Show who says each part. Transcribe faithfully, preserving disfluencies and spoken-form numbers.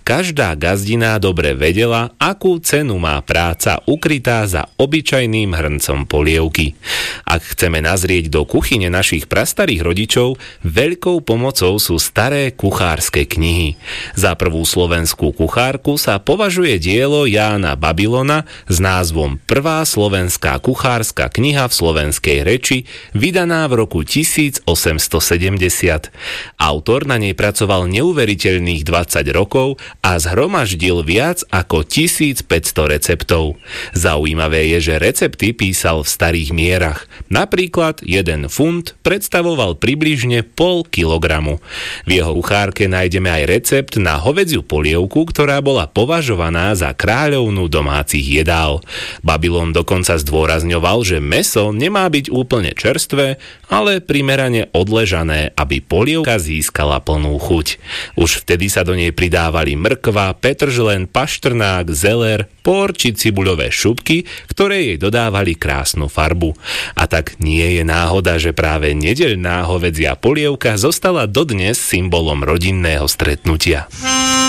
Speaker 1: Každá gazdina dobre vedela, akú cenu má práca ukrytá za obyčajným hrncom polievky. Ak chceme nazrieť do kuchyne našich prastarých rodičov, veľkou pomocou sú staré kuchárske knihy. Za prvú slovenskú kuchárku sa považuje dielo Jána Babylona s názvom Prvá slovenská kuchárska kniha v slovenskej reči, vydaná v roku tisícosemstosedemdesiat. Autor na nej pracoval neuveriteľných dvadsať rokov a zhromaždil viac ako tisícpäťsto receptov. Zaujímavé je, že recepty písal v starých mierach. Napríklad jeden funt predstavoval približne pol kilogramu. V jeho kuchárke nájdeme aj recept na hovädziu polievku, ktorá bola považovaná za kráľovnú domácich jedál. Babylon dokonca zdôrazňoval, že mäso nemá byť úplne čerstvé, ale primerane odležané, aby polievka získala plnú chuť. Už vtedy sa do nej pridávali mrkva, petržlen, paštrnák, zeler, por či cibuľové šupky, ktoré jej dodávali krásnu farbu. A tak nie je náhoda, že práve nedeľná hovädzia polievka zostala dodnes symbolom rodinného stretnutia.